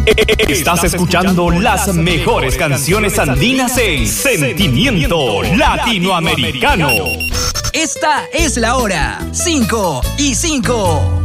Estás escuchando las mejores canciones andinas en Sentimiento Latinoamericano. Esta es la hora. 5 y 5.